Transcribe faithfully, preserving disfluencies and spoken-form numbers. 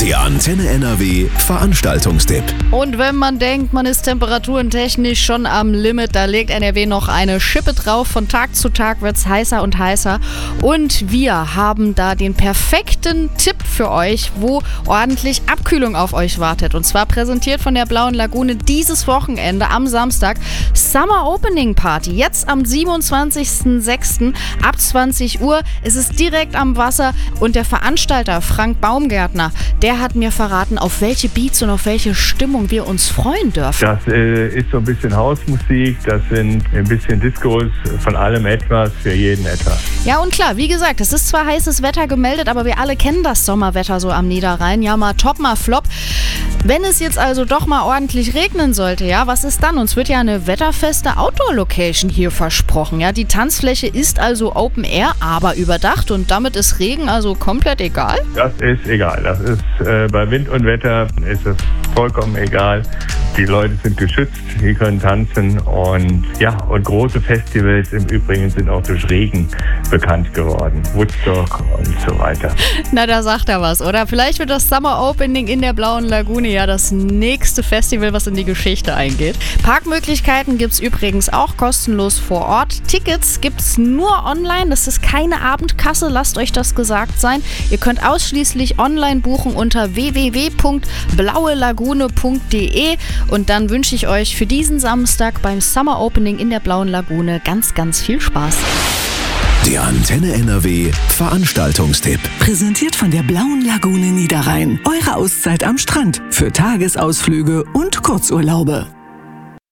Der Antenne N R W Veranstaltungstipp. Und wenn man denkt, man ist temperaturentechnisch schon am Limit, da legt N R W noch eine Schippe drauf. Von Tag zu Tag wird es heißer und heißer. Und wir haben da den perfekten Tipp für euch, wo ordentlich Abkühlung auf euch wartet. Und zwar präsentiert von der Blauen Lagune dieses Wochenende am Samstag Summer Opening Party. Jetzt am siebenundzwanzigsten sechsten ab zwanzig Uhr. Es ist direkt am Wasser und der Veranstalter Frank Baumgärtner, der hat mir verraten, auf welche Beats und auf welche Stimmung wir uns freuen dürfen. Das äh, ist so ein bisschen Hausmusik, das sind ein bisschen Discos, von allem etwas, für jeden etwas. Ja und klar, wie gesagt, es ist zwar heißes Wetter gemeldet, aber wir alle kennen das Sommerwetter so am Niederrhein. Ja, mal top, mal flop. Wenn es jetzt also doch mal ordentlich regnen sollte, ja, was ist dann? Uns wird ja eine wetterfeste Outdoor-Location hier versprochen. Ja, die Tanzfläche ist also Open Air, aber überdacht und damit ist Regen also komplett egal? Das ist egal. Das ist äh, bei Wind und Wetter ist es vollkommen egal. Die Leute sind geschützt, die können tanzen und ja, und große Festivals im Übrigen sind auch durch Regen bekannt geworden. Woodstock und so weiter. Na, da sagt er was, oder? Vielleicht wird das Summer Opening in der Blauen Lagune ja das nächste Festival, was in die Geschichte eingeht. Parkmöglichkeiten gibt es übrigens auch kostenlos vor Ort. Tickets gibt es nur online, das ist keine Abendkasse, lasst euch das gesagt sein. Ihr könnt ausschließlich online buchen unter w w w punkt blaue lagune punkt d e. Und dann wünsche ich euch für diesen Samstag beim Summer Opening in der Blauen Lagune ganz, ganz viel Spaß. Der Antenne N R W Veranstaltungstipp. Präsentiert von der Blauen Lagune Niederrhein. Eure Auszeit am Strand für Tagesausflüge und Kurzurlaube.